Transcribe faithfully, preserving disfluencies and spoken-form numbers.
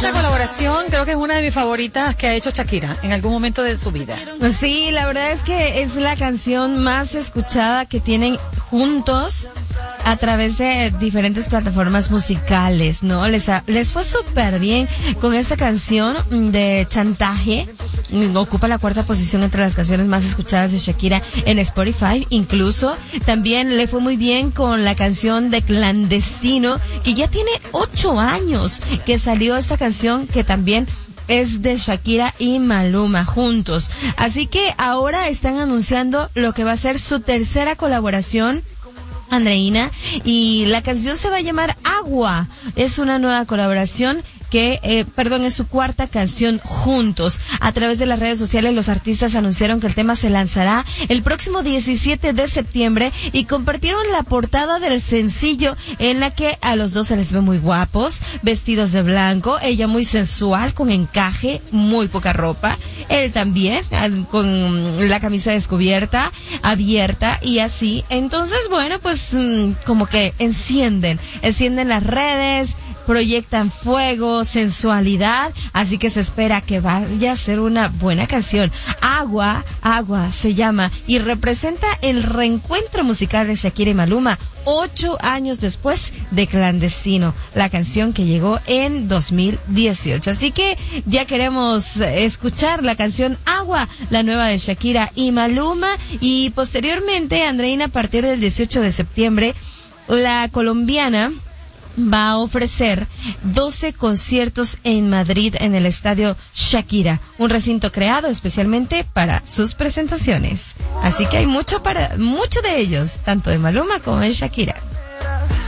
esta colaboración creo que es una de mis favoritas que ha hecho Shakira en algún momento de su vida. Sí, la verdad es que es la canción más escuchada que tienen juntos a través de diferentes plataformas musicales, ¿no? Les, ha, les fue súper bien con esta canción de Chantaje. Ocupa la cuarta posición entre las canciones más escuchadas de Shakira en Spotify. Incluso también le fue muy bien con la canción de Clandestino, que ya tiene ocho años que salió esta canción, que también es de Shakira y Maluma juntos. Así que ahora están anunciando lo que va a ser su tercera colaboración, Andreina, y la canción se va a llamar Agua. Es una nueva colaboración que, eh, perdón, es su cuarta canción juntos. A través de las redes sociales, los artistas anunciaron que el tema se lanzará el próximo diecisiete de septiembre y compartieron la portada del sencillo, en la que a los dos se les ve muy guapos, vestidos de blanco, ella muy sensual, con encaje, muy poca ropa, él también, con la camisa descubierta, abierta y así. Entonces, bueno, pues como que encienden, encienden las redes, proyectan fuego, sensualidad, así que se espera que vaya a ser una buena canción. Agua, Agua se llama y representa el reencuentro musical de Shakira y Maluma ocho años después de Clandestino, la canción que llegó en dos mil dieciocho. Así que ya queremos escuchar la canción Agua, la nueva de Shakira y Maluma, y posteriormente, Andreina, a partir del dieciocho de septiembre, la colombiana va a ofrecer doce conciertos en Madrid, en el estadio Shakira, un recinto creado especialmente para sus presentaciones. Así que hay mucho para, mucho de ellos, tanto de Maluma como de Shakira.